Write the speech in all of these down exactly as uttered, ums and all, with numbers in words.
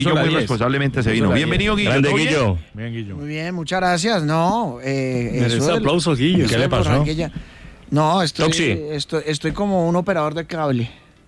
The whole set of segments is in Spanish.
Guillo muy responsablemente se vino. Bienvenido, Guillo. Grande, Guillo. Bien, Guillo. Muy bien, muchas gracias. No, eh, Merece eso del- aplausos, Guillo. eso ¿Qué le de pasó? Barranquilla. No, estoy, Toxi. estoy, estoy como un operador de cable.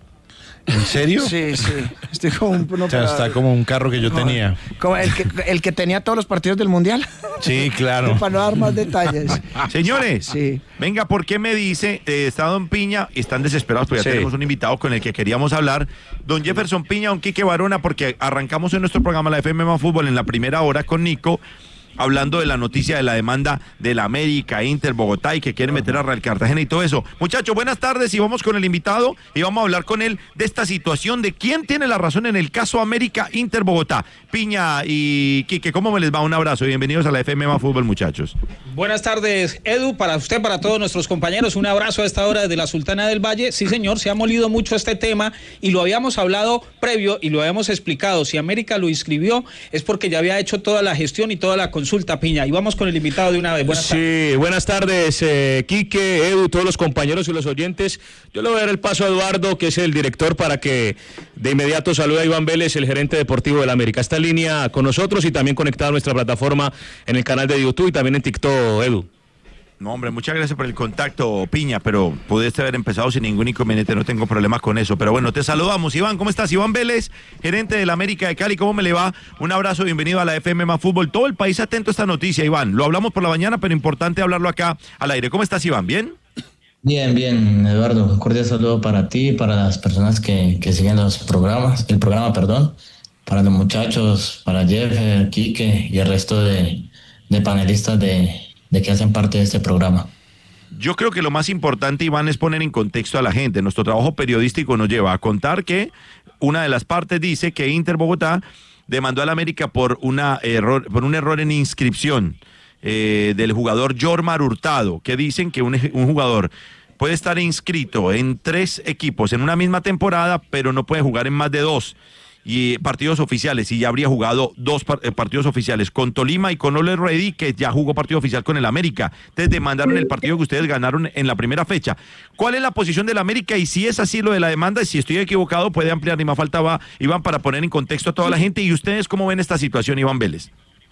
¿En serio? Sí, sí. Estoy como un, un O sea, operador. está como un carro que yo Como- tenía. Como el que, el que tenía todos los partidos del Mundial. Sí, claro. Para no dar más detalles. Señores, Sí. venga, ¿por qué me dice, eh, está Don Piña, están desesperados, pues ya Sí. tenemos un invitado con el que queríamos hablar, Don Jefferson Piña, Don Quique Barona, porque arrancamos en nuestro programa la F M más Fútbol en la primera hora con Nico, hablando de la noticia de la demanda de la América, Inter, Bogotá y que quieren meter a Real Cartagena y todo eso. Muchachos, buenas tardes y vamos con el invitado y vamos a hablar con él de esta situación, de quién tiene la razón en el caso América, Inter, Bogotá. Piña y Quique, ¿cómo me les va? Un abrazo y bienvenidos a la F M más Fútbol, muchachos. Buenas tardes, Edu, para usted, para todos nuestros compañeros, un abrazo a esta hora desde la Sultana del Valle. Sí, señor, se ha molido mucho este tema y lo habíamos hablado previo y lo habíamos explicado. Si América lo inscribió es porque ya había hecho toda la gestión y toda la consulta, Piña. Y vamos con el invitado de una vez. Buenas tardes. Sí, buenas tardes, eh, Quique, Edu, todos los compañeros y los oyentes. Yo le voy a dar el paso a Eduardo, que es el director, para que de inmediato salude a Iván Vélez, el gerente deportivo del América. Está en línea con nosotros y también conectado a nuestra plataforma en el canal de YouTube y también en TikTok, Edu. No, hombre, muchas gracias por el contacto, Piña, pero pudiste haber empezado sin ningún inconveniente, no tengo problemas con eso. Pero bueno, te saludamos. Iván, ¿cómo estás? Iván Vélez, gerente del América de Cali, ¿cómo me le va? Un abrazo, bienvenido a la F M más Fútbol. Todo el país atento a esta noticia, Iván. Lo hablamos por la mañana, pero importante hablarlo acá al aire. ¿Cómo estás, Iván? ¿Bien? Bien, bien, Eduardo. Un cordial saludo para ti y para las personas que, que siguen los programas, el programa, perdón, para los muchachos, para Jeff, Quique y el resto de, de panelistas de, de que hacen parte de este programa. Yo creo que lo más importante, Iván, es poner en contexto a la gente. Nuestro trabajo periodístico nos lleva a contar que una de las partes dice que Inter Bogotá demandó al América por, una error, por un error en inscripción eh, del jugador Jormar Hurtado, que dicen que un, un jugador puede estar inscrito en tres equipos en una misma temporada, pero no puede jugar en más de dos y partidos oficiales, y ya habría jugado dos par- eh, partidos oficiales con Tolima y con Ole Ready, que ya jugó partido oficial con el América. Entonces demandaron el partido que ustedes ganaron en la primera fecha. ¿Cuál es la posición del América? Y si es así lo de la demanda, y si estoy equivocado, puede ampliar, ni más faltaba, Iván, para poner en contexto a toda la gente. ¿Y ustedes cómo ven esta situación, Iván Vélez?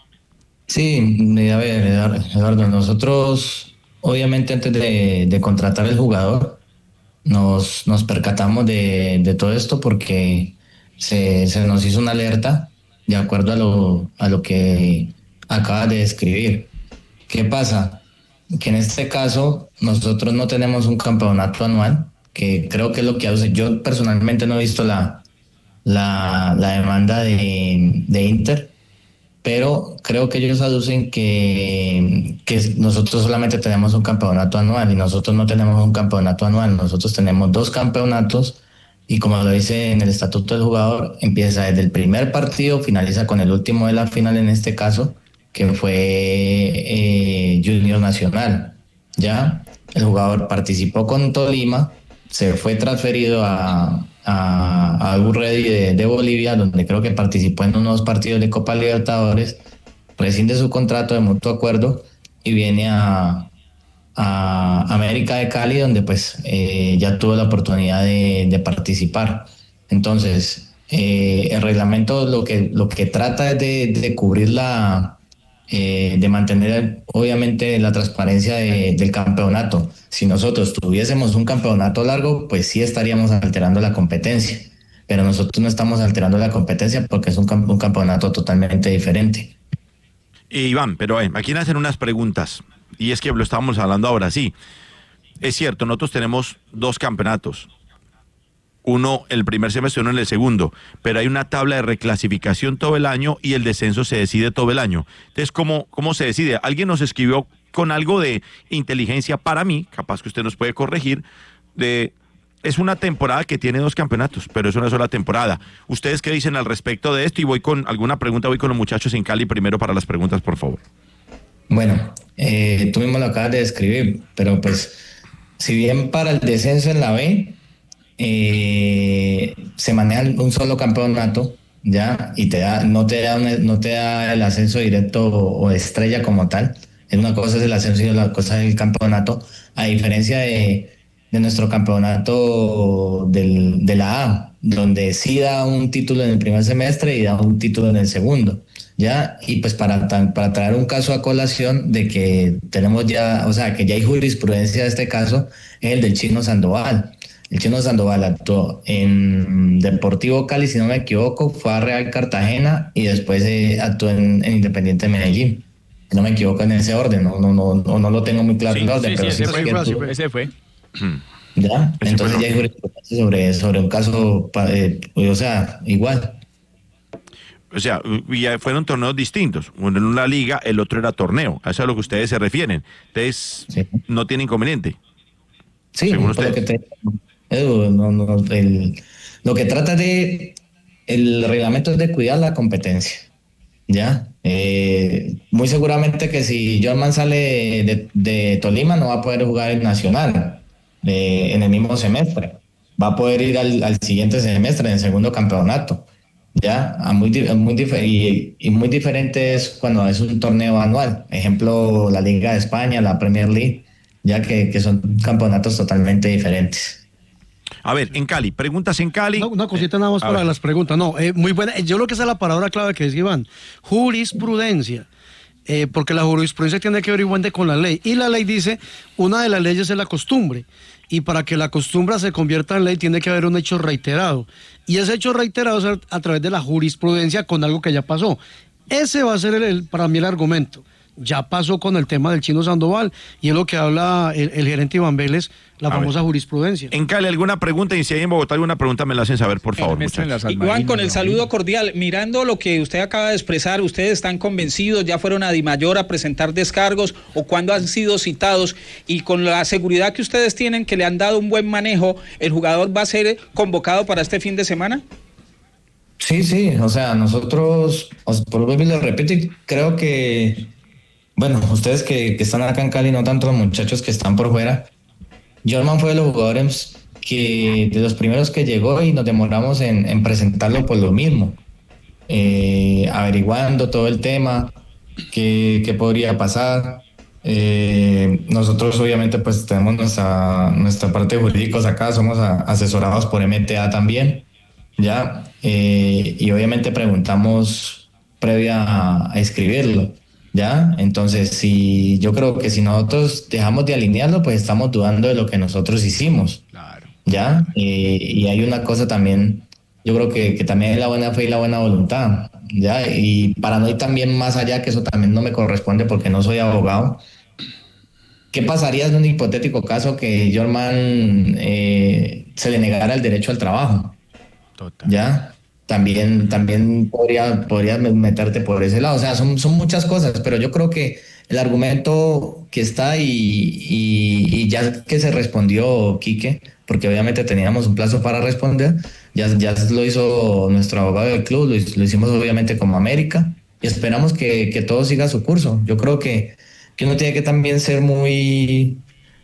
Sí, a ver, Eduardo, nosotros obviamente antes de, de contratar el jugador nos, nos percatamos de, de todo esto porque se, se nos hizo una alerta de acuerdo a lo, a lo que acabas de describir. ¿Qué pasa? Que en este caso nosotros no tenemos un campeonato anual, que creo que es lo que hace. Yo personalmente no he visto la, la, la demanda de, de Inter, pero creo que ellos aducen que, que nosotros solamente tenemos un campeonato anual y nosotros no tenemos un campeonato anual. Nosotros tenemos dos campeonatos y, como lo dice en el estatuto del jugador, empieza desde el primer partido, finaliza con el último de la final, en este caso, que fue eh, Junior Nacional. Ya el jugador participó con Tolima, se fue transferido a a, a Urredi de, de Bolivia, donde creo que participó en unos partidos de Copa Libertadores, rescinde su contrato de mutuo acuerdo y viene a, a América de Cali, donde pues eh, ya tuvo la oportunidad de, de participar. Entonces eh, el reglamento lo que, lo que trata es de, de cubrir la eh, de mantener obviamente la transparencia de, del campeonato. Si nosotros tuviésemos un campeonato largo, pues sí estaríamos alterando la competencia, pero nosotros no estamos alterando la competencia porque es un, camp- un campeonato totalmente diferente. Eh, Iván, pero eh, aquí hacen unas preguntas, y es que lo estábamos hablando ahora, sí. Es cierto, nosotros tenemos dos campeonatos, uno el primer semestre, uno en el segundo, pero hay una tabla de reclasificación todo el año y el descenso se decide todo el año. Entonces, ¿cómo, cómo se decide? Alguien nos escribió con algo de inteligencia para mí, capaz que usted nos puede corregir, de es una temporada que tiene dos campeonatos, pero es una sola temporada. ¿Ustedes qué dicen al respecto de esto? Y voy con alguna pregunta, voy con los muchachos en Cali primero para las preguntas, por favor. Bueno, eh, tú mismo lo acabas de describir, pero pues si bien para el descenso en la B eh, se maneja un solo campeonato, ya, y te da, no te da un, no te da el ascenso directo o, o estrella como tal. Es una cosa es el ascenso y otra cosa es el campeonato, a diferencia de, de nuestro campeonato del, de la A, donde sí da un título en el primer semestre y da un título en el segundo, ¿ya? Y pues para, para traer un caso a colación de que tenemos ya, o sea, que ya hay jurisprudencia de este caso, es el del Chino Sandoval. El Chino Sandoval actuó en Deportivo Cali, si no me equivoco, fue a Real Cartagena y después eh, actuó en, en Independiente Medellín. Si no me equivoco en ese orden, no, no, no, no, no lo tengo muy claro Sí, el orden, sí, pero sí, sí, ese sí fue, actuó. ese fue. ¿Ya? Ese Entonces fue ya hay jurisprudencia sobre, sobre un caso, pa- eh, o sea, igual. O sea, ya fueron torneos distintos. Uno en una liga, el otro era torneo. A eso es a lo que ustedes se refieren. Entonces, Sí. no tiene inconveniente. Sí, Según por lo que ustedes. te, Edu, no, no, el- lo que trata de el reglamento es de cuidar la competencia, ¿ya? Eh, muy seguramente que si Jorman sale de, de Tolima no va a poder jugar en Nacional eh, en el mismo semestre, va a poder ir al, al siguiente semestre, en el segundo campeonato, ¿ya? A muy, di- muy dif- y, y muy diferente es cuando es un torneo anual, ejemplo la Liga de España, la Premier League, ya que, que son campeonatos totalmente diferentes. A ver, en Cali, preguntas en Cali. No, una cosita nada más A para ver. las preguntas. No, eh, muy buena. Yo lo que sé es la palabra clave que dice Iván. Jurisprudencia. Eh, porque la jurisprudencia tiene que ver igualmente con la ley. Y la ley dice, una de las leyes es la costumbre. Y para que la costumbre se convierta en ley tiene que haber un hecho reiterado. Y ese hecho reiterado es a, a través de la jurisprudencia con algo que ya pasó. Ese va a ser el, el- para mí el argumento. Ya pasó con el tema del Chino Sandoval y es lo que habla el, el gerente Iván Vélez, la A famosa ver. jurisprudencia. En Cali, ¿alguna pregunta? Y si hay en Bogotá alguna pregunta, me la hacen saber, por favor, muchachos. Iván, con el saludo cordial, mirando lo que usted acaba de expresar, ¿ustedes están convencidos? ¿Ya fueron a Dimayor a presentar descargos o cuándo han sido citados? Y con la seguridad que ustedes tienen, que le han dado un buen manejo, ¿el jugador va a ser convocado para este fin de semana? Sí, sí, o sea, nosotros, o sea, por lo menos lo repito, y creo que, bueno, ustedes que, que están acá en Cali, no tanto los muchachos que están por fuera, Jorman fue de los jugadores que, de los primeros que llegó y nos demoramos en, en presentarlo por lo mismo, eh, averiguando todo el tema, qué, qué podría pasar. Eh, nosotros obviamente pues tenemos nuestra, nuestra parte de jurídicos acá, somos a- asesorados por M T A también. Ya, eh, y obviamente preguntamos previa a, a escribirlo, ¿ya? Entonces, si yo creo que si nosotros dejamos de alinearlo, pues estamos dudando de lo que nosotros hicimos, ¿ya? Eh, y hay una cosa también, yo creo que, que también es la buena fe y la buena voluntad, ¿ya? Y para no ir también más allá, que eso también no me corresponde porque no soy abogado, ¿qué pasaría en un hipotético caso que Jorman eh, se le negara el derecho al trabajo? Ya, también, también podría, podría meterte por ese lado. O sea, son, son muchas cosas, pero yo creo que el argumento que está y, y, y ya que se respondió Quique, porque obviamente teníamos un plazo para responder, ya, ya lo hizo nuestro abogado del club, lo, lo hicimos obviamente como América y esperamos que, que todo siga su curso. Yo creo que, que uno tiene que también ser muy,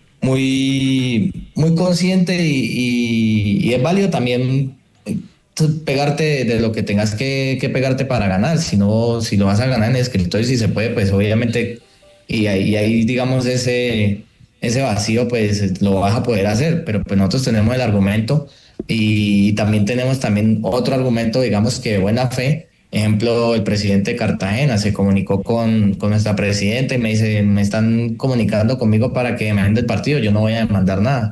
muy, muy consciente y, y, y es válido también pegarte de lo que tengas que, que pegarte para ganar. Si no, si lo vas a ganar en escritorio, si se puede, pues obviamente, y ahí, y ahí digamos ese, ese vacío, pues lo vas a poder hacer, pero pues nosotros tenemos el argumento y también tenemos también otro argumento, digamos que de buena fe. Ejemplo, el presidente de Cartagena se comunicó con, con nuestra presidenta y me dice, me están comunicando conmigo para que me den del partido, yo no voy a demandar nada.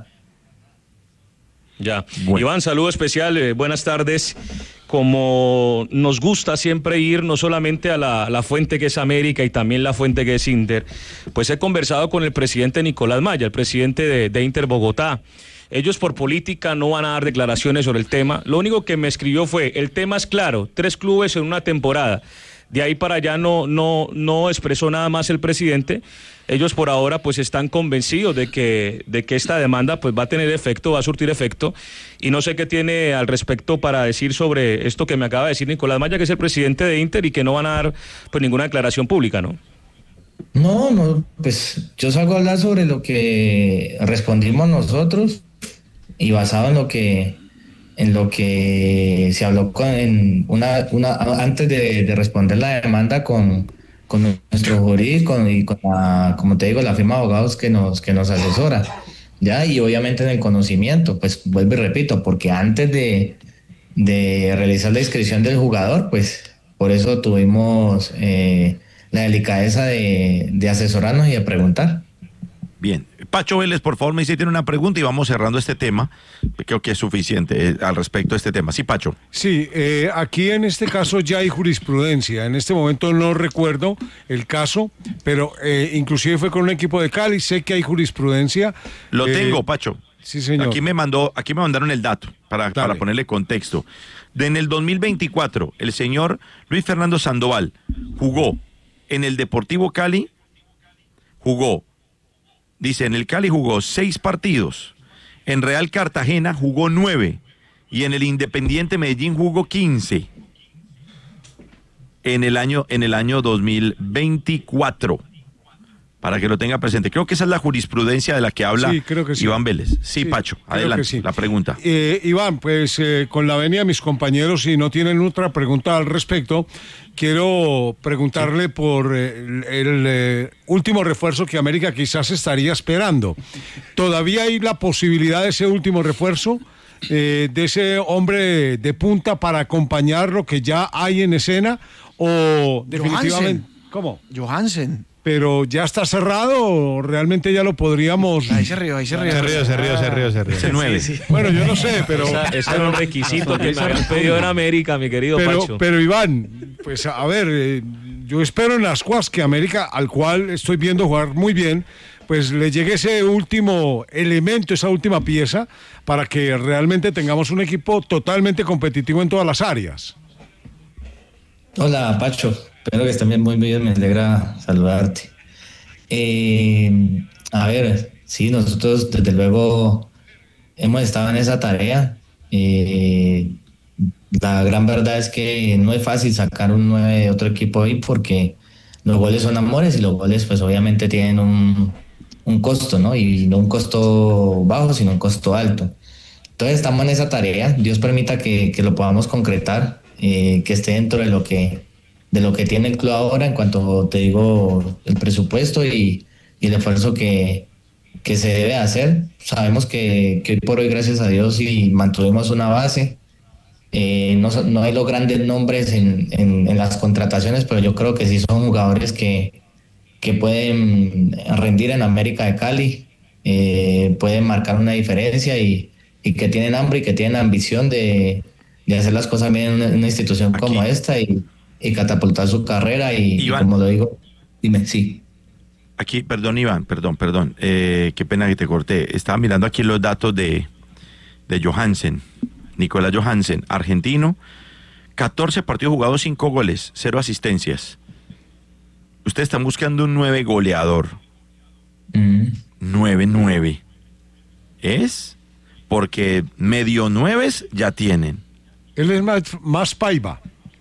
Ya. Bueno. Iván, saludo especial, eh, buenas tardes. Como nos gusta siempre ir no solamente a la, la fuente que es América y también la fuente que es Inter, pues he conversado con el presidente Nicolás Maya, el presidente de, de Inter Bogotá. Ellos por política no van a dar declaraciones sobre el tema. Lo único que me escribió fue, el tema es claro, tres clubes en una temporada. De ahí para allá no, no, no expresó nada más el presidente. Ellos por ahora pues están convencidos de que, de que esta demanda pues va a tener efecto, va a surtir efecto, y no sé qué tiene al respecto para decir sobre esto que me acaba de decir Nicolás Maya, que es el presidente de Inter y que no van a dar pues ninguna declaración pública, ¿no? No, no, pues yo salgo a hablar sobre lo que respondimos nosotros y basado en lo que en lo que se habló con en una, una antes de, de responder la demanda con, con nuestro jurídico y con la, como te digo, la firma de abogados que nos, que nos asesora, ya, y obviamente en el conocimiento, pues vuelvo y repito, porque antes de, de realizar la inscripción del jugador, pues por eso tuvimos eh, la delicadeza de, de asesorarnos y de preguntar. Bien, Pacho Vélez, por favor, me dice, tiene una pregunta y vamos cerrando este tema. Creo que es suficiente eh, al respecto de este tema. Sí, Pacho. Sí, eh, aquí en este caso ya hay jurisprudencia. En este momento no recuerdo el caso, pero eh, inclusive fue con un equipo de Cali. Sé que hay jurisprudencia. Lo eh, tengo, Pacho. Sí, señor. Aquí me mandó, aquí me mandaron el dato para, para ponerle contexto. De en el dos mil veinticuatro, el señor Luis Fernando Sandoval jugó en el Deportivo Cali, jugó, dice, en el Cali jugó seis partidos, en Real Cartagena jugó nueve y en el Independiente Medellín jugó quince en el año, en el año dos mil veinticuatro. Para que lo tenga presente. Creo que esa es la jurisprudencia de la que habla sí, creo que sí. Iván Vélez. Sí, sí, Pacho, adelante, sí. la pregunta. Eh, Iván, pues eh, con la venia de mis compañeros, si no tienen otra pregunta al respecto, quiero preguntarle sí. por eh, el, el eh, último refuerzo que América quizás estaría esperando. ¿Todavía hay la posibilidad de ese último refuerzo? Eh, de ese hombre de punta para acompañar lo que ya hay en escena o definitivamente... Johansen. ¿Cómo? Johansen. Pero ya está cerrado o realmente ya lo podríamos... Ahí se rió, ahí se rió. Se rió, se rió, se rió, se rió. Ese nueve. Sí, sí. Bueno, yo no sé, pero... Ese era un requisito que me habían pedido en América, mi querido pero, Pacho. pero Iván, pues a ver, eh, yo espero en las Ascuas que América, al cual estoy viendo jugar muy bien, pues le llegue ese último elemento, esa última pieza, para que realmente tengamos un equipo totalmente competitivo en todas las áreas. Hola, Pacho. Espero que estés muy bien, me alegra saludarte. Eh, a ver, sí, nosotros desde luego hemos estado en esa tarea. Eh, la gran verdad es que no es fácil sacar un nueve de otro equipo ahí porque los goles son amores y los goles pues obviamente tienen un, un costo, ¿no? Y no un costo bajo, sino un costo alto. Entonces estamos en esa tarea. Dios permita que, que lo podamos concretar, eh, que esté dentro de lo que de lo que tiene el club ahora en cuanto te digo el presupuesto y, y el esfuerzo que, que se debe hacer. Sabemos que, que hoy por hoy, gracias a Dios, y mantuvimos una base. Eh, no, no hay los grandes nombres en, en, en las contrataciones, pero yo creo que sí son jugadores que, que pueden rendir en América de Cali, eh, pueden marcar una diferencia y, y que tienen hambre y que tienen ambición de, de hacer las cosas bien en una, una institución Aquí. como esta y y catapultar su carrera y, y como lo digo, dime, sí. Aquí, perdón Iván, perdón, perdón, eh, qué pena que te corté. Estaba mirando aquí los datos de, de Johansen, Nicolás Johansen, argentino, catorce partidos jugados, cinco goles, cero asistencias. Ustedes están buscando un nueve goleador. Mm. nueve nueve. ¿Es? Porque medio nueves ya tienen. Él es más, más Paiva.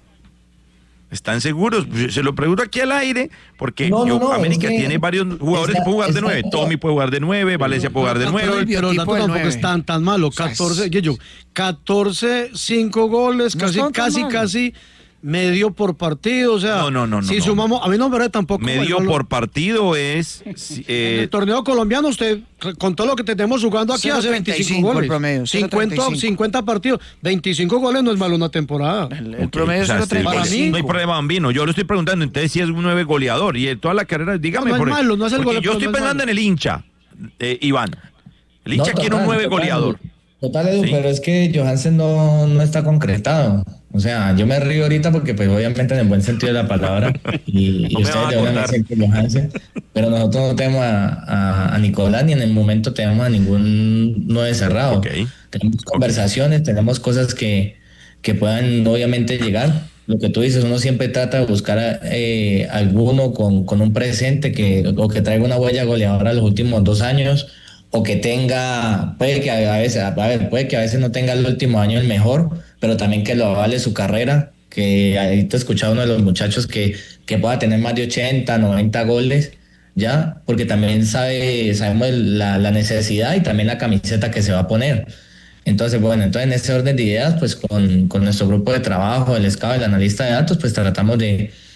¿Están seguros? Se lo pregunto aquí al aire, porque no, yo, no, no, América es que tiene varios jugadores está, que pueden jugar de nueve. está, Tommy puede jugar de nueve, Valencia puede jugar de nueve. Pero, pero el dato tampoco es tan, tan malo. catorce, yo, catorce, cinco goles, casi, no casi, mal. casi medio por partido. O sea, no, no, no, si no, sumamos, no. a mí no me parece tampoco. Medio bueno, por partido es. Eh, en el torneo colombiano, usted, con todo lo que tenemos jugando aquí, hace veinticinco goles. Promedio, cincuenta, cincuenta partidos. veinticinco goles no es malo una temporada. El, el okay. promedio o sea, es para mí. No hay problema, Bambino. Yo lo estoy preguntando, entonces si es un nueve goleador y en toda la carrera, dígame. No, no por, es malo, no es el porque gole, yo estoy no pensando es en el hincha, eh, Iván. El hincha no, quiere total, un nueve total, goleador. Total, Edu, ¿sí? Pero es que Johansen no, no está concretado. O sea, yo me río ahorita porque pues obviamente en el buen sentido de la palabra y, y no ustedes de una siempre Johansen, pero nosotros no tenemos a, a, a Nicolás ni en el momento tenemos a ningún nueve cerrado. Okay. Tenemos conversaciones, okay. tenemos cosas que, que puedan obviamente llegar. Lo que tú dices, uno siempre trata de buscar eh, alguno con, con un presente que, o que traiga una huella goleadora los últimos dos años o que tenga, puede que a veces, a ver, puede que a veces no tenga el último año el mejor, pero también que lo avale su carrera, que ahí te he escuchado uno de los muchachos que, que pueda tener más de ochenta, noventa goles, ya, porque también sabe, sabemos la, la necesidad y también la camiseta que se va a poner. Entonces, bueno, entonces en ese orden de ideas, pues con, con nuestro grupo de trabajo, el scout, el analista de datos, pues tratamos de,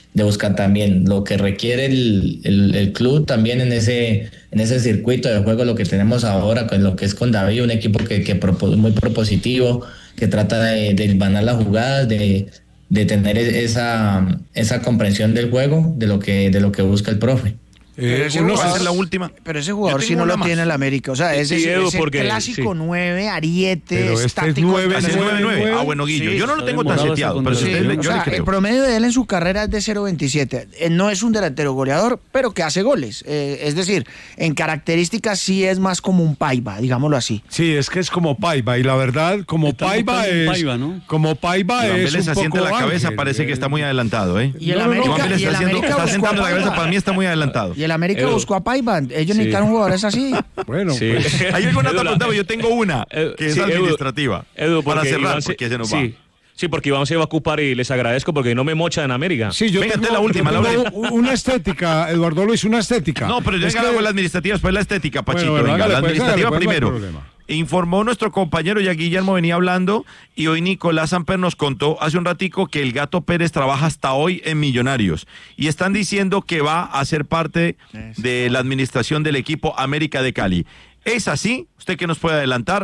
de buscar también lo que requiere el, el, el club también en ese, en ese circuito de juego, lo que tenemos ahora, con lo que es con David, un equipo que, que propo, muy propositivo, que trata de, de hilvanar las jugadas, de, de tener esa, esa comprensión del juego, de lo que, de lo que busca el profe. Pero ese uno jugador, es la última. Pero ese jugador Yo sí tengo no lo una más. tiene el América. O sea, ese Sí, es, Edu, es el porque- clásico sí. nueve, ariete, Pero este es estático. nueve, Ese es nueve, nueve nueve. nueve. Ah, bueno, Guillo, Sí, yo no lo está tengo tan demorado seteado, ese pero si Sí, usted le- o yo sea, le el creo. promedio de él en su carrera es de cero veintisiete. Eh, No es un delantero goleador, pero que hace goles. Eh, es decir, en características sí es más como un Paiva, digámoslo así. Sí, es que es como Paiva, y la verdad, como Está Paiva buscando un es. Paiva, ¿no? Como Paiva Iván es. Vélez un asienta poco la cabeza, ángel, parece que eh. está muy adelantado, ¿eh? Y el No, no, no, América, Iván Vélez y el está, haciendo, América está buscó a sentando la cabeza, Paiva. para mí está muy adelantado. Y el América Edu. buscó a Paiva. Ellos Sí. necesitan jugadores así. Bueno, Sí. pues, Hay alguna otra Edu, la- pregunta, yo tengo una, Edu, que es sí, Edu, administrativa. Edu, para porque cerrar, Iván se- porque se nos va. sí, sí, porque Iván se va a ocupar y les agradezco porque no me mochan en América. sí, yo Venga, tengo, esta es la última, yo la tengo una estética, Eduardo Luis, una estética. No, pero yo Es ya que- hago la administrativa, después la estética, Pachito. Bueno, bueno, venga, hágale, la pues, administrativa hágale, pues, no hay primero. problema. Informó nuestro compañero, ya Guillermo venía hablando, y hoy Nicolás Samper nos contó hace un ratico que el Gato Pérez trabaja hasta hoy en Millonarios. Y están diciendo que va a ser parte de la administración del equipo América de Cali. ¿Es así? ¿Usted qué nos puede adelantar?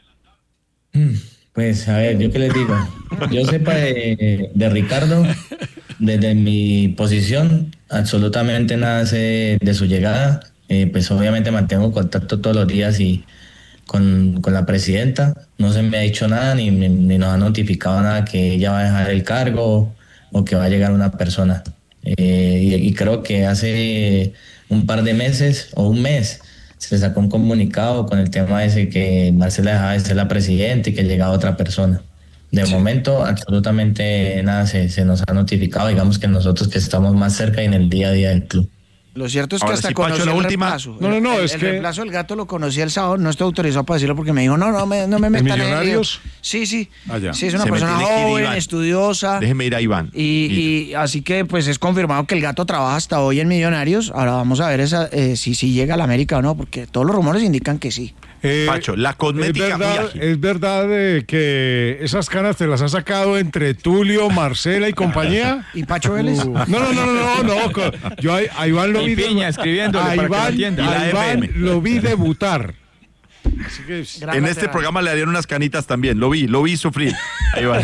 Pues a ver, yo qué les digo. Yo sepa de, de Ricardo, desde mi posición, absolutamente nada sé de su llegada. Eh, pues obviamente mantengo contacto todos los días y con, con la presidenta. No se me ha dicho nada ni, ni, ni nos ha notificado nada que ella va a dejar el cargo o que va a llegar una persona. Eh, y, y creo que hace un par de meses o un mes se sacó un comunicado con el tema ese que Marcela dejaba de ser la presidenta y que llegaba otra persona. De momento, absolutamente nada se, se nos ha notificado, digamos que nosotros que estamos más cerca y en el día a día del club. Lo cierto es que Ahora hasta sí, Pacho, conocí la el última. reemplazo. No, no, no, el, es el que- reemplazo del Gato lo conocí el sábado, no estoy autorizado para decirlo porque me dijo, no, no me, no me metan en el lío. Millonarios? Sí, sí. Ah, ya. Sí, es una Se me persona tiene que ir, joven, Iván. estudiosa. Déjeme ir a Iván. Y, y así que pues es confirmado que el Gato trabaja hasta hoy en Millonarios. Ahora vamos a ver esa, eh, si, si llega a la América o no, porque todos los rumores indican que sí. Eh, Pacho, la cosmética es muy verdad, ágil. es verdad eh, que esas canas te las has sacado entre Tulio, Marcela y compañía. ¿Y Pacho Vélez? No, no, no, no, no, no. co- Yo a, a Iván lo Y vi. Piña escribiéndole a para que lo Iván, atienda. Y la a Iván F M. lo vi debutar. Así que Gran En lateral. este programa le dieron unas canitas también. Lo vi, lo vi sufrir. Ahí va.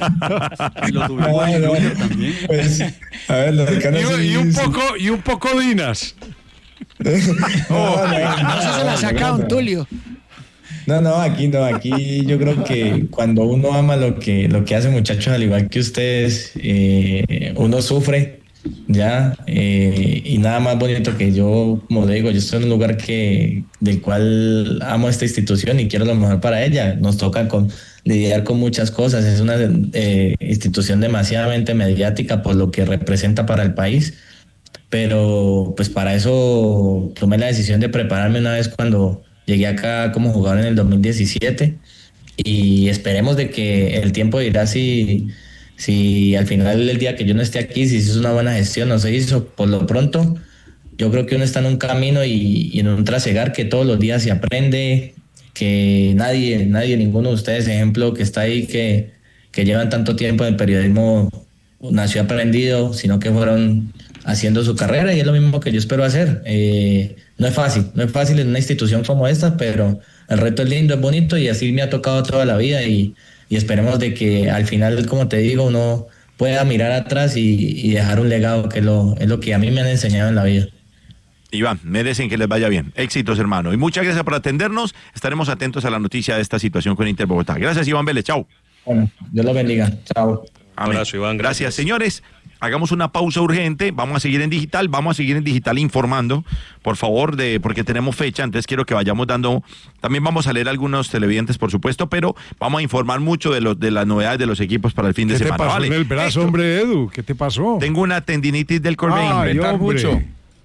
Y lo tuvimos en Twitter también. Pues, a ver, los y, y un poco, y un poco Dinas. No sé si se la saca Don Tulio. No, no, aquí no, aquí yo creo que cuando uno ama lo que, lo que hace, muchachos, al igual que ustedes, eh, uno sufre, ya, eh, y nada más bonito que yo, como digo, yo estoy en un lugar que, del cual amo esta institución y quiero lo mejor para ella. Nos toca con, lidiar con muchas cosas, es una eh, institución demasiadamente mediática por lo que representa para el país, pero pues para eso tomé la decisión de prepararme una vez cuando llegué acá como jugador en el dos mil diecisiete y esperemos de que el tiempo dirá si, si al final del día que yo no esté aquí, si se hizo una buena gestión, no se hizo. Por lo pronto, yo creo que uno está en un camino y, y en un trasegar que todos los días se aprende, que nadie, nadie, ninguno de ustedes, ejemplo, que está ahí, que, que llevan tanto tiempo en el periodismo, nació aprendido, sino que fueron haciendo su carrera y es lo mismo que yo espero hacer. Eh, no es fácil, no es fácil en una institución como esta, pero el reto es lindo, es bonito y así me ha tocado toda la vida y, y esperemos de que al final, como te digo, uno pueda mirar atrás y, y dejar un legado, que es lo, es lo que a mí me han enseñado en la vida. Iván, merecen que les vaya bien. Éxitos, hermano. Y muchas gracias por atendernos. Estaremos atentos a la noticia de esta situación con Inter Bogotá. Gracias, Iván Vélez. Chao. Bueno, Dios los bendiga. Chao. Amén. Abrazo, Iván, Gracias, gracias. señores. Hagamos una pausa urgente. Vamos a seguir en digital. Vamos a seguir en digital informando, por favor, de porque tenemos fecha. Entonces quiero que vayamos dando. También vamos a leer algunos televidentes, por supuesto, pero vamos a informar mucho de, los de las novedades de los equipos para el fin de ¿Qué te semana. pasó Vale. en el brazo, Esto. hombre, Edu? ¿Qué te pasó? Tengo una tendinitis del corveín. Ay, inventar hombre. mucho.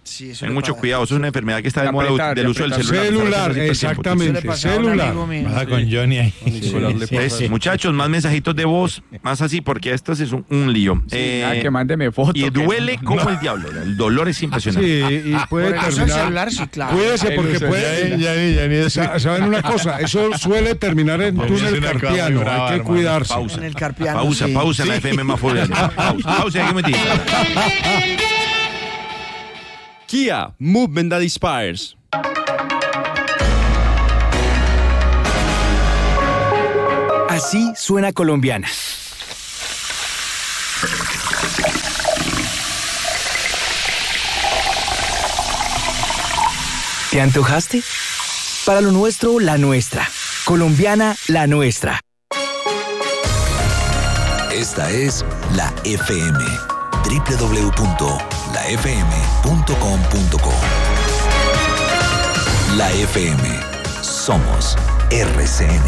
Sí, eso Ten le mucho pasa. cuidado, eso es una enfermedad que está de moda Apretar, del uso del apretar. celular. Celular, Eso le exactamente, pasaba a un celular. amigo mío. Baja con Johnny ahí. Entonces, muchachos, más mensajitos de voz, más así, porque esto es un, un lío. Eh, Ah, que mándeme foto. y que duele no- como el diablo. El dolor es impresionante. Sí, y puede Por el uso del terminar. celular, sí, claro. Cuídese porque Ya, puede. ya, ya, ya, Sa- ¿Saben una cosa? Eso suele terminar en Es túnel una cosa muy carpiano. brava, Hay que hermano. cuidarse. Pausa. En el carpiano, Pausa, sí. pausa en la F M más fuerte. Pausa, pausa, hay que meter. Kia, movement that inspires. Así suena Colombiana. ¿Te antojaste? Para lo nuestro, la nuestra. Colombiana, la nuestra. Esta es la F M. doble u doble u doble u punto la f m punto com punto co. La F M. Somos R C N.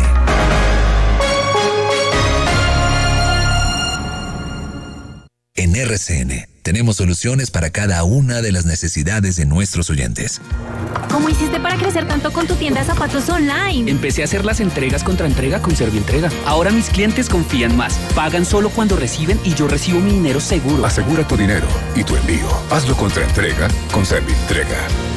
En R C N tenemos soluciones para cada una de las necesidades de nuestros oyentes. ¿Cómo hiciste para crecer tanto con tu tienda de zapatos online? Empecé a hacer las entregas contra entrega con Servientrega. Ahora mis clientes confían más. Pagan solo cuando reciben y yo recibo mi dinero seguro. Asegura tu dinero y tu envío. Hazlo contra entrega con Servientrega.